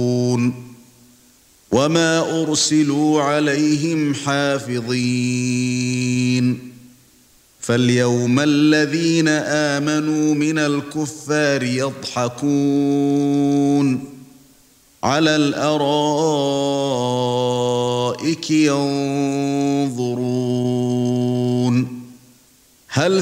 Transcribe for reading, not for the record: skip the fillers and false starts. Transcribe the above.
وما أرسلوا عليهم حافظين فاليوم الذين آمنوا من الكفار يضحكون على الأرائك ينظرون هل